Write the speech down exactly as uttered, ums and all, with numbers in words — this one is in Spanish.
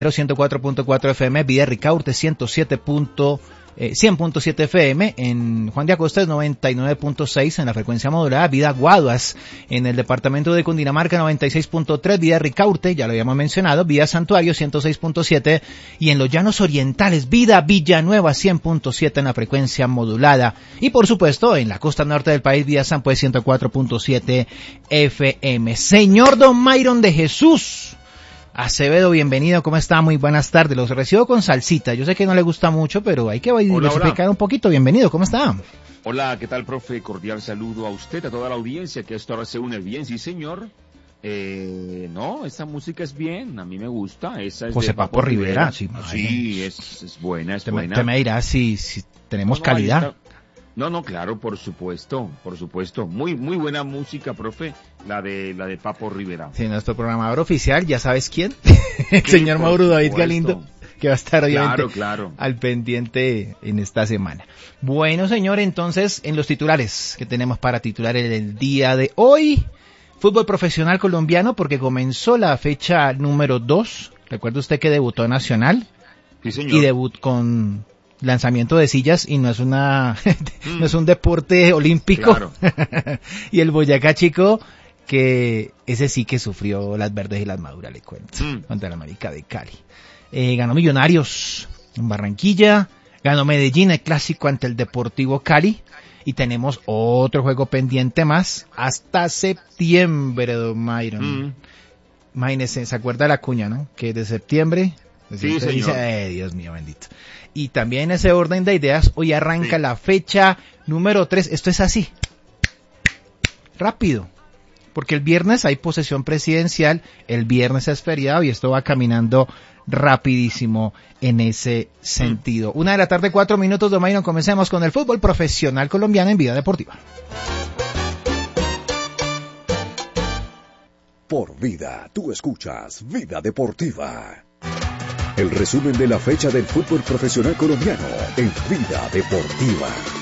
ciento cuatro punto cuatro F M, Vida Ricaurte ciento siete. cien punto siete F M, en Juan de Acosta es noventa y nueve punto seis en la frecuencia modulada, Vida Guaduas en el departamento de Cundinamarca noventa y seis punto tres, Vida Ricaurte, ya lo habíamos mencionado, Vida Santuario ciento seis punto siete y en los llanos orientales, Vida Villanueva cien punto siete en la frecuencia modulada y por supuesto en la costa norte del país, Vida San Pues ciento cuatro punto siete F M. Señor Don Mayron de Jesús Acevedo, bienvenido, ¿cómo está? Muy buenas tardes, los recibo con salsita, yo sé que no le gusta mucho, pero hay que diversificar un poquito, bienvenido, ¿cómo está? Hola, ¿qué tal, profe? Cordial saludo a usted, a toda la audiencia que a esta hora se une bien, sí señor. Eh, no, esta música es bien, a mí me gusta, esa es José de Papo Rivera, sí, sí es, es buena, es te buena. Me, te me dirás si, si tenemos no, no, calidad. No, no, claro, por supuesto, por supuesto. Muy, muy buena música, profe, la de, la de Papo Rivera. Sí, nuestro programador oficial, ya sabes quién, el sí, señor Mauro David Galindo, que va a estar obviamente claro, claro. al pendiente en esta semana. Bueno, señor, entonces, en los titulares que tenemos para titular el, el día de hoy, fútbol profesional colombiano, porque comenzó la fecha número dos. Recuerda usted que debutó Nacional. Sí, señor. Y debut con lanzamiento de sillas y no es una mm. no es un deporte olímpico. Claro. Y el Boyacá Chico, que ese sí que sufrió las verdes y las maduras, le cuento, mm. contra la América de Cali. Eh, ganó Millonarios en Barranquilla, ganó Medellín el clásico ante el Deportivo Cali y tenemos otro juego pendiente más hasta septiembre, don Mayron. Mm. Imagínese, ¿se acuerda de la cuña, no? Que de septiembre sí, señor. Dice, eh, Dios mío, bendito. Y también en ese orden de ideas, hoy arranca sí. la fecha número tres. Esto es así. Rápido. Porque el viernes hay posesión presidencial, el viernes es feriado y esto va caminando rapidísimo en ese sentido. Mm. Una de la tarde, cuatro minutos, Domaino. Comencemos con el fútbol profesional colombiano en Vida Deportiva. Por Vida, tú escuchas Vida Deportiva. El resumen de la fecha del fútbol profesional colombiano en Vida Deportiva.